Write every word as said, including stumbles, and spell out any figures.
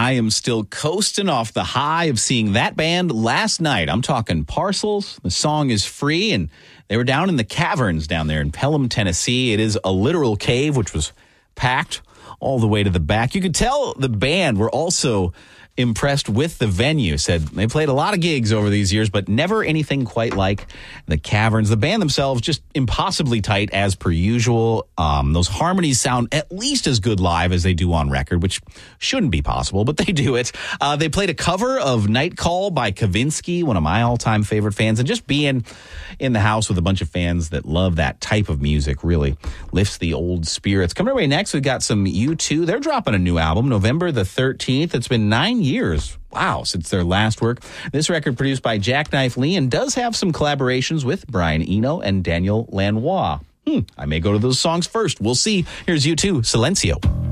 I am still coasting off the high of seeing that band last night. I'm talking Parcels. The song is Free, and they were down in the caverns down there in Pelham, Tennessee. It is a literal cave, which was packed all the way to the back. You could tell the band were also impressed with the venue. Said they played a lot of gigs over these years, but never anything quite like the caverns. The band themselves just impossibly tight as per usual. Um, those harmonies sound at least as good live as they do on record, which shouldn't be possible, but they do it. Uh, they played a cover of Night Call by Kavinsky, one of my all-time favorite fans, and just being in the house with a bunch of fans that love that type of music really lifts the old spirits. Coming our way next, we've got some U two. They're dropping a new album November the thirteenth. It's been nine years, wow, since their last work. This record, produced by Jackknife Lee, and does have some collaborations with Brian Eno and Daniel Lanois. Hmm, I may go to those songs first. We'll see. Here's U two, Silencio.